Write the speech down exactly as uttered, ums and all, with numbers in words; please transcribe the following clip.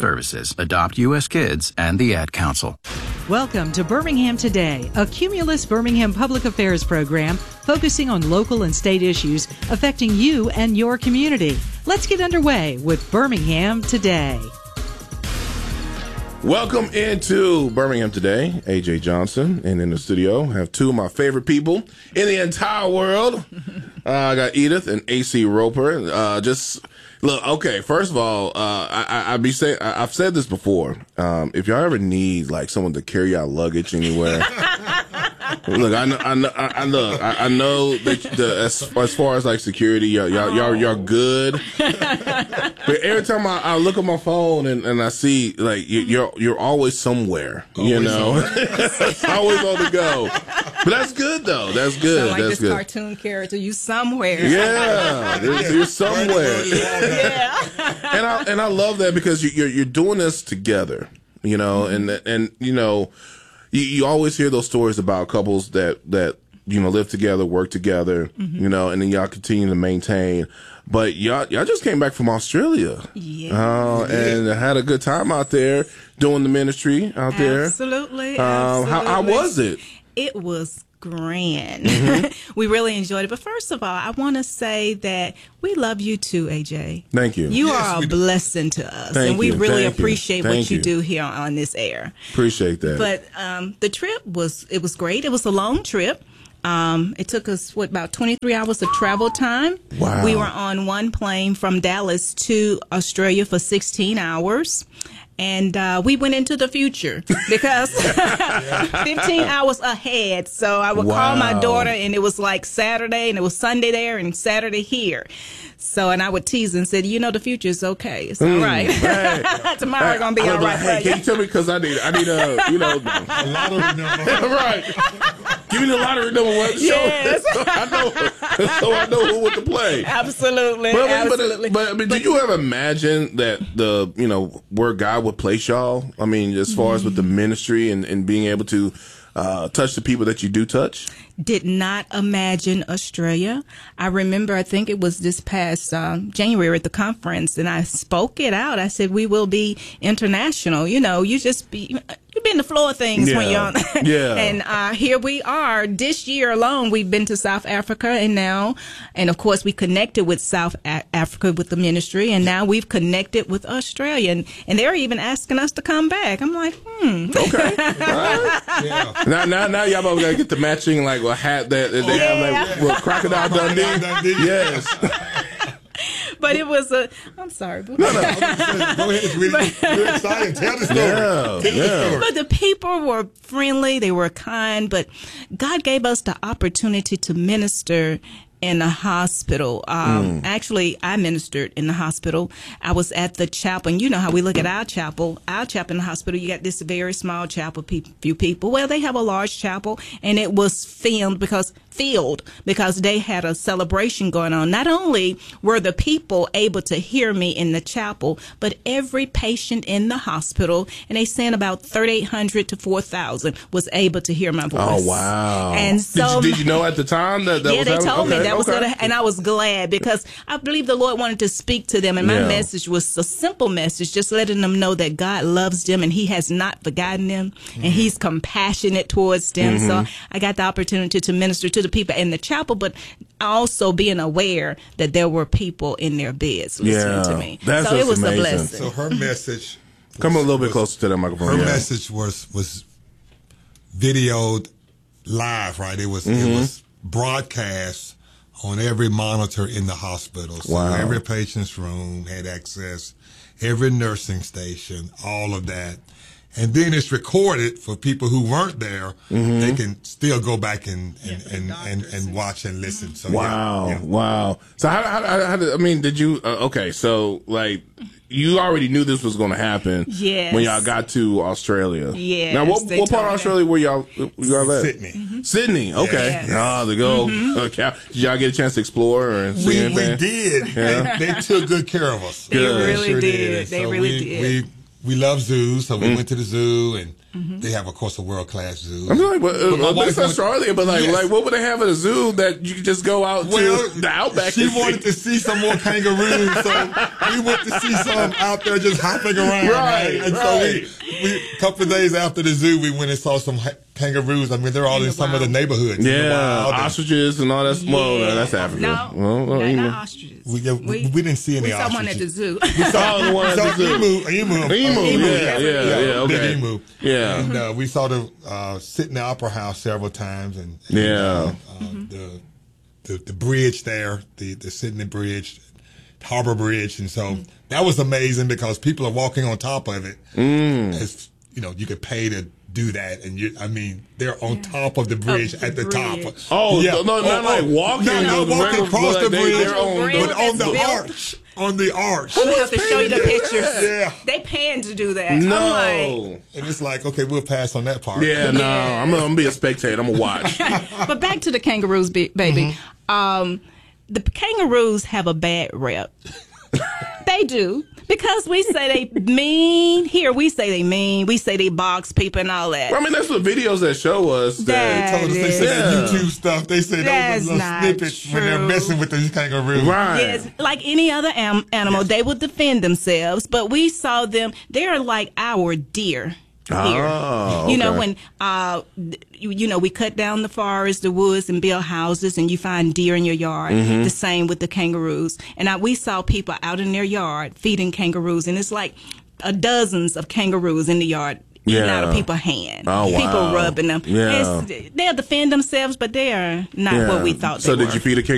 Services, Adopt U S Kids, and the Ad Council. Welcome to Birmingham Today, a Cumulus Birmingham public affairs program focusing on local and state issues affecting you and your community. Let's get underway with Birmingham Today. Welcome into Birmingham Today. A J Johnson, and in the studio have two of my favorite people in the entire world. Uh, I got Edith and A C Roper. Uh, just look, okay. First of all, uh, I, I, I be say I, I've said this before. Um, if y'all ever need like someone to carry out luggage anywhere, look, I know, I know, I know, I know that the, as, as far as like security, y'all, y'all, y'all, y'all good. But every time I, I look at my phone and, and I see like you, you're you're always somewhere, always you know, it's always on the go. But that's good though. That's good. Sound like that's this good. Cartoon character, you somewhere. Yeah, you're, you're somewhere. Yeah. and I and I love that because you, you're you're doing this together, you know, mm-hmm. and and you know, you, you always hear those stories about couples that that you know live together, work together, mm-hmm. you know, and then y'all continue to maintain. But y'all, y'all just came back from Australia, yeah, uh, and had a good time out there doing the ministry out there. Absolutely. Um, absolutely. How, how was it? It was grand. Mm-hmm. We really enjoyed it. But first of all, I want to say that we love you too, A J. Thank you. You yes, are a blessing to us, Thank and we you. really Thank appreciate you. what Thank you, you do here on this air. Appreciate that. But um, the trip was it was great. It was a long trip. Um, it took us, what, about twenty-three hours of travel time. Wow. We were on one plane from Dallas to Australia for sixteen hours. And uh, we went into the future because fifteen hours ahead. So I would wow. call my daughter, and it was like Saturday, and it was Sunday there and Saturday here. So, and I would tease and said, you know, the future is okay. It's all mm, right. right. Tomorrow hey, going to be all right. Hey, can you tell me, because I need, I need a, you know, a lottery number. Right. Give me the lottery number. What? Yes. So, so I know, so I know who what to play. Absolutely. But, I mean, absolutely. But, but, I mean, did you ever imagine that the, you know, where God would place y'all? I mean, as far mm. as with the ministry and, and being able to uh, touch the people that you do touch? Did not imagine Australia. I remember, I think it was this past um, January at the conference, and I spoke it out. I said, we will be international. You know, you just be, you be in the flow of things yeah. when you're on. Yeah. And uh, here we are. This year alone, we've been to South Africa, and now, and of course, we connected with South A- Africa with the ministry, and now we've connected with Australia. And, and they're even asking us to come back. I'm like, hmm. Okay. All right. Yeah. Now, now, now y'all about to get the matching, like, a hat that, that they yeah. have, like, well, Crocodile Dundee. Dundee. Yes. But it was a. I'm sorry. No, no. Go ahead. It's really, really exciting. Tell the story. Yeah, Tell yeah. the story. But the people were friendly. They were kind. But God gave us the opportunity to minister in a hospital. Um, mm. Actually, I ministered in the hospital. I was at the chapel. And you know how we look at our chapel. Our chapel in the hospital, you got this very small chapel, pe- few people. Well, they have a large chapel, and it was filmed because filled because they had a celebration going on. Not only were the people able to hear me in the chapel, but every patient in the hospital, and they saying about thirty-eight hundred to four thousand, was able to hear my voice. Oh, wow. And so, did you, did you know at the time that, that yeah, was they happening? told okay, me that was okay. gonna, and I was glad because I believe the Lord wanted to speak to them, and my Yeah. message was a simple message, just letting them know that God loves them and He has not forgotten them, mm-hmm. and He's compassionate towards them. Mm-hmm. So I got the opportunity to minister to the people in the chapel, but also being aware that there were people in their beds listening Yeah, to me. that's so it was amazing. a blessing. So her message. Was, Come a little bit was, closer to that microphone. Her yeah. message was was videoed live, right? It was Mm-hmm. it was broadcast on every monitor in the hospital. So Wow. every patient's room had access, every nursing station, all of that. And then it's recorded for people who weren't there. Mm-hmm. They can still go back and and, Yeah, and, and, and watch and listen. So Wow, yeah, yeah. wow. So how, how, how, how did, I mean, did you, uh, okay, so like, you already knew this was going to happen Yes. when y'all got to Australia. Yes, Now, what, they what part of told me. Australia were y'all, y'all at? Sydney. Mm-hmm. Sydney, okay. Yes. Ah, to go. Mm-hmm. Okay. Did y'all get a chance to explore or see We, anything? we did. Yeah. They, they took good care of us. They Good. really Sure did. And They so really we, did. We, we love zoos, so we Mm. went to the zoo and Mm-hmm. They have, of course, a world class zoo. I'm like, well, But my uh, wife it's not went- Charlotte, but like, Yes. like, what would they have at a zoo that you could just go out Well, to the outback? she and see? wanted to see some more kangaroos, so we went to see some out there just hopping around. Right, And right. so we, we, a couple of days after the zoo, we went and saw some ha- kangaroos. I mean, they're all in, the some of the wild. neighborhoods. in the Yeah, wild. And ostriches and all that. Well, Yeah. that's Africa. No, well, well, no, you know. not ostriches. We, yeah, we, we didn't see any We saw one at the ostriches. zoo. Oh, the one at So the zoo. emu, emu, Emu, uh, yeah, yeah, yeah, okay. big emu. Yeah. And uh, we saw the uh, sit in the opera house several times, and, and Yeah. uh, uh, the, the the bridge there, the the Sydney Bridge, Harbor Bridge, and so that was amazing because people are walking on top of it. Mm. As you know, you could pay to do that, and you, I mean, they're on top of the bridge the at the top. bridge. Oh, no, no, not like walking, Not, not the walking regular- across like the they- bridge, they're on- but on the That's built. arch, on the arch. I'm gonna have to show you the painted pictures. Yeah. They pan to do that. I'm like, No. And it's like, okay, we'll pass on that part. Yeah, no. I'm gonna, I'm gonna be a spectator. I'm gonna watch. but back to the kangaroos, ba- baby. Mm-hmm. Um, the kangaroos have a bad rep. They do. Because we say they mean. Here, we say they mean. We say they box people and all that. Well, I mean, that's what videos that show us. That, That Told us they said Yeah. that YouTube stuff. They say That's those are little not snippets when they're true. messing with these kangaroos. right. Yes, like any other am- animal, they would defend themselves. But we saw them; they're like our deer. Here. Oh, You know, okay. when uh, you, you know, we cut down the forest, the woods, and build houses, and you find deer in your yard. Mm-hmm. The same with the kangaroos. And I, we saw people out in their yard feeding kangaroos, and it's like uh, dozens of kangaroos in the yard. Eating Yeah. out of people's hand, Oh, wow. people rubbing them. Yeah. It's, they'll defend themselves, but they are not Yeah. what we thought So they did were. you feed a